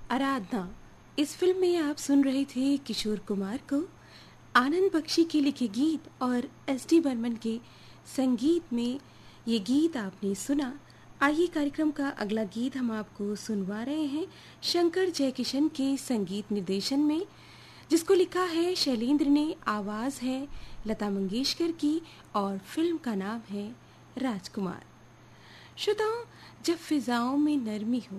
आराधना। इस फिल्म में आप सुन रहे थे किशोर कुमार को आनंद बख्शी के लिखे गीत और एस.डी. बर्मन के संगीत में ये गीत आपने सुना। आइए कार्यक्रम का अगला गीत हम आपको सुनवा रहे हैं शंकर जयकिशन के संगीत निर्देशन में, जिसको लिखा है शैलेंद्र ने, आवाज़ है लता मंगेशकर की और फिल्म का नाम है राजकुमार। श्रोताओं, जब फिजाओं में नरमी हो,